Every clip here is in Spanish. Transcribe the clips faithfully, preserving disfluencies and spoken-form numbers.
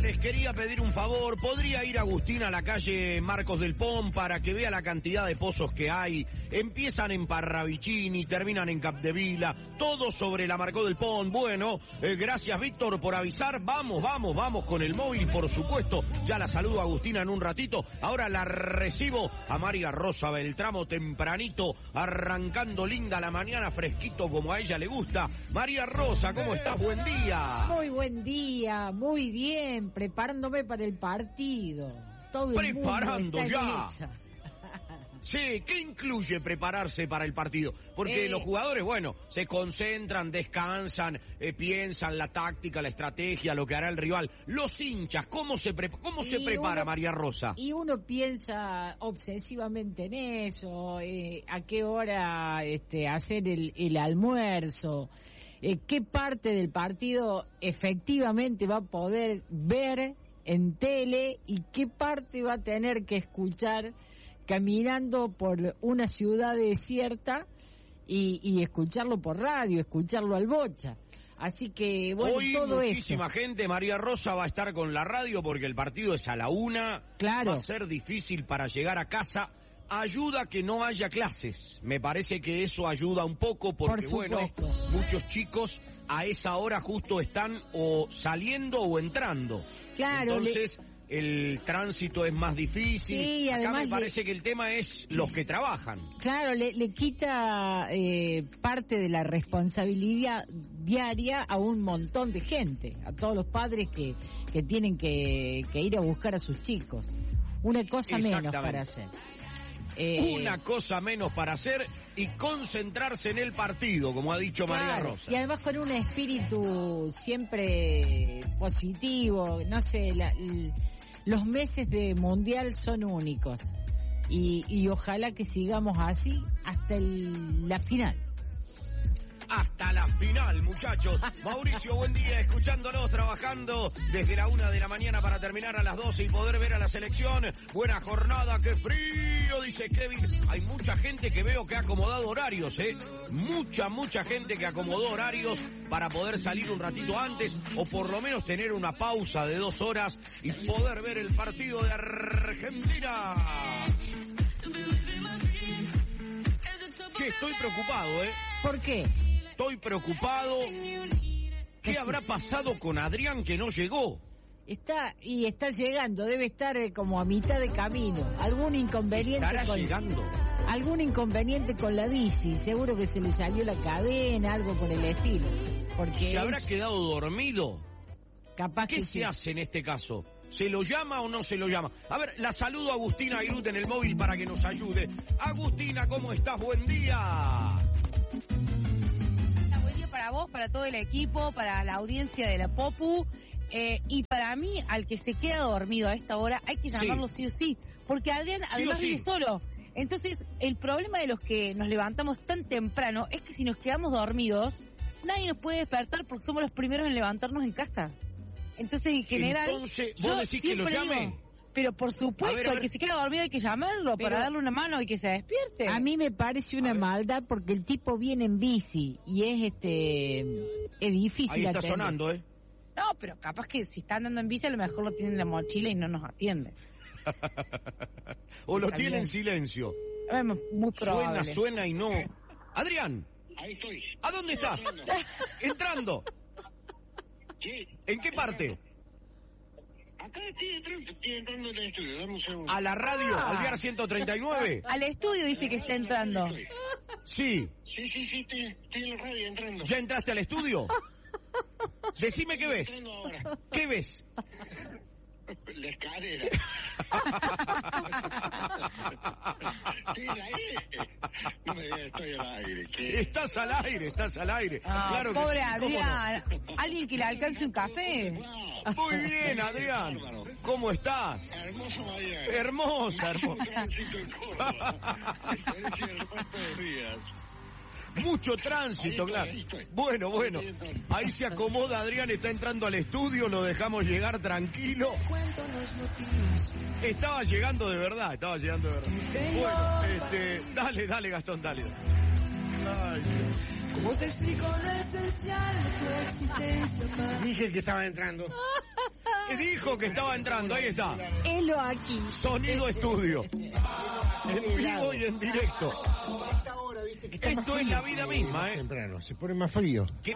les quería pedir un favor. ¿Podría ir Agustín a la calle Marcos del Pom para que vea la cantidad de pozos que hay? Empiezan en Parravicini, terminan en Capdevila, todo sobre la Marcos del Pom. Bueno, eh, gracias Víctor por avisar. Vamos, vamos, vamos con el móvil, por supuesto. Ya la saludo a Agustina en un ratito. Ahora la recibo a María Rosa Beltramo tempranito, arrancando linda la mañana, fresquito como a ella le gusta. María Rosa, ¿cómo estás? Buen día. Muy buen día, muy bien, preparándome para el partido. Todo el Preparando mundo está ya. en esa. Sí, ¿qué incluye prepararse para el partido? Porque Eh, los jugadores, bueno, se concentran, descansan, eh, piensan la táctica, la estrategia, lo que hará el rival. Los hinchas, ¿cómo se, pre cómo se Y prepara, uno- María Rosa? Y uno piensa obsesivamente en eso, eh, a qué hora este, hacer el, el almuerzo, eh, qué parte del partido efectivamente va a poder ver en tele y qué parte va a tener que escuchar caminando por una ciudad desierta y, y escucharlo por radio, escucharlo al bocha. Así que, bueno, Hoy todo muchísima eso. gente, María Rosa va a estar con la radio porque el partido es a la una. Claro. Va a ser difícil para llegar a casa. Ayuda que no haya clases. Me parece que eso ayuda un poco porque, Por bueno, supuesto. muchos chicos a esa hora justo están o saliendo o entrando. Claro, Entonces, el tránsito es más difícil. Sí, Acá además me le- parece que el tema es los que trabajan. Claro, le, le quita eh, parte de la responsabilidad diaria a un montón de gente, a todos los padres que, que tienen que, que ir a buscar a sus chicos. Una cosa menos Exactamente. para hacer. Eh, Una cosa menos para hacer y concentrarse en el partido, como ha dicho María claro, Rosa. y además con un espíritu siempre positivo, no sé, la- l- los meses de mundial son únicos y, y ojalá que sigamos así hasta el- la final. Hasta la final, muchachos. Mauricio, buen día, escuchándonos, trabajando desde la una de la mañana para terminar a las doce y poder ver a la selección. Buena jornada, qué frío, dice Kevin. Hay mucha gente que veo que ha acomodado horarios, ¿eh? Mucha, mucha gente que acomodó horarios para poder salir un ratito antes o por lo menos tener una pausa de dos horas y poder ver el partido de Argentina. Che, estoy preocupado, ¿eh? ¿Por qué? Estoy preocupado. ¿Qué habrá pasado con Adrián que no llegó? Está, y está llegando, debe estar eh, como a mitad de camino. Algún inconveniente ¿Estará con, llegando? algún inconveniente con la bici, seguro que se le salió la cadena, algo por el estilo. Porque ¿Se habrá él, quedado dormido? capaz ¿Qué que se sí. hace en este caso? ¿Se lo llama o no se lo llama? A ver, la saludo a Agustina Aguirre en el móvil para que nos ayude. Agustina, ¿cómo estás? Buen día. Buen día para vos, para todo el equipo, para la audiencia de la Popu. Eh, y para mí, al que se queda dormido a esta hora, hay que llamarlo sí, sí o sí. Porque Adrián además sí. vive solo. Entonces, el problema de los que nos levantamos tan temprano es que si nos quedamos dormidos, nadie nos puede despertar porque somos los primeros en levantarnos en casa. Entonces, en general, Entonces, ¿vos yo decís que lo siempre llame? digo, pero por supuesto, A ver, a ver. al que se queda dormido hay que llamarlo Pero- para darle una mano y que se despierte. A mí me parece una A ver. maldad porque el tipo viene en bici y es este es difícil Ahí está atender. sonando, ¿eh? No, pero capaz que si está andando en bici a lo mejor lo tiene en la mochila y no nos atiende. O lo Está tiene en bien. silencio. Es muy probable. Suena, suena y no. Adrián, Ahí estoy. ¿a dónde estás? Entrando. Sí. ¿En qué parte? Acá estoy entrando, estoy entrando en el estudio, dame un segundo. ¿A la radio? ¿Al Diar ciento treinta y nueve? Al estudio dice que está entrando. Estoy. Sí. Sí, sí, sí, estoy, estoy en la radio entrando. ¿Ya entraste al estudio? Decime qué ves. Entrando ahora. ¿Qué ves? La escalera. ¿Estoy al aire? No me digas, estoy al aire. ¿Qué? Estás al aire, estás al aire. Ah, Claro que pobre sí, ¿cómo no? Adrián. ¿Alguien que le alcance un café? Wow. Muy bien, Adrián. ¿Cómo estás? Hermoso María. Hermosa, hermosa. Tránsito en Córdoba. A diferencia del resto de días. Mucho tránsito, Ahí estoy, claro. ahí estoy. Bueno, bueno. Ahí estoy entrando. Ahí se acomoda Adrián, está entrando al estudio, lo dejamos llegar tranquilo. Estaba llegando de verdad, estaba llegando de verdad. Bueno, este, dale, dale, Gastón, dale. Ay, Dios. ¿Cómo te explico lo esencial de tu existencia, más? Dije que estaba entrando. Dijo que estaba entrando, ahí está. Helo aquí. Sonido estudio. En vivo y en directo. Esta hora, viste, que está más Esto es frío. la vida misma, ¿eh? Temprano, se pone más frío. ¿Qué?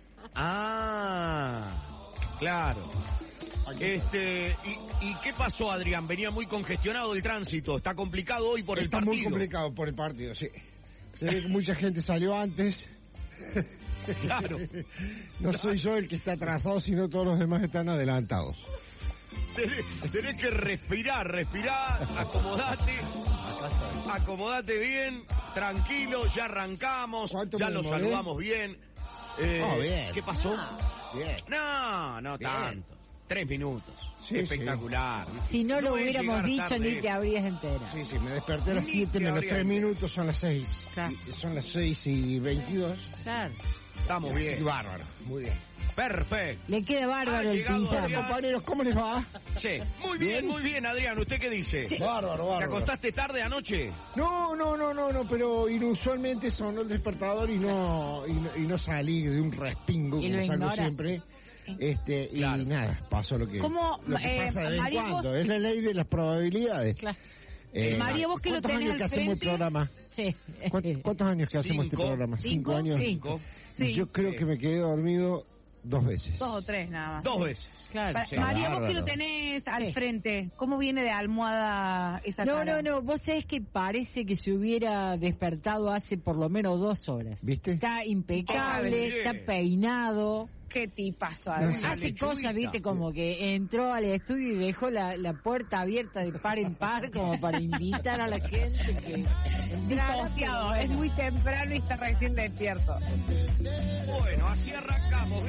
Ah, claro. Este, ¿y, ¿y qué pasó, Adrián? Venía muy congestionado el tránsito. ¿Está complicado hoy por el Está partido? muy complicado por el partido, sí. Se ve que mucha gente salió antes. Claro. No soy yo el que está atrasado, sino todos los demás están adelantados. Tenés, tenés que respirar, respirar, acomodate, acomodate bien, tranquilo, ya arrancamos, ¿Cuánto ya me los demoré? saludamos bien. Eh, Oh, bien. ¿Qué pasó? Bien. No, no Bien. tanto. Tres minutos. Sí, Espectacular. Si no lo es hubiéramos llegar dicho, tarde. ni te habrías enterado. Sí, sí, me desperté a las Ni siete te menos habría tres enterado. minutos, son las seis. Claro. Y- Son las seis y veintidós. Claro. Estamos Sí, bien. bárbaro, muy bien. Perfecto. Le queda bárbaro Ha el llegado pijama. Adrián. Compañeros, ¿cómo les va? Sí. Muy bien, Bien. muy bien, Adrián. ¿Usted qué dice? Bárbaro, ¿Te bárbaro. acostaste tarde anoche? No, no, no, no, no, pero inusualmente sonó el despertador y no, y no, y no salí de un respingo Y como lo salgo ignora. siempre. Este, Claro. y nada, pasó lo que, ¿Cómo, lo que eh, pasa de vez en María, cuando. vos- Es la ley de las probabilidades. Claro. Eh, María, vos que lo ¿cuántos tenés años al que hacemos el frente? programa? Sí. ¿Cuántos, cuántos años que hacemos este Cinco. programa? ¿Cinco? años. Cinco. Sí. Yo creo que me quedé dormido dos veces. Dos o tres nada más. Dos veces. Claro. Pa- Sí. María, vos que Bárbaro. lo tenés al Sí. frente, ¿cómo viene de almohada esa No, cara? no, no, vos sabés que parece que se hubiera despertado hace por lo menos dos horas. ¿Viste? Está impecable, Bien. está peinado, Qué tipazo, No Adrián. sé. hace lechuguita. cosas, viste, como que entró al estudio y dejó la, la puerta abierta de par en par como para invitar a la gente que entrara. Disociado, es muy temprano y está recién despierto. Bueno, así arrancamos.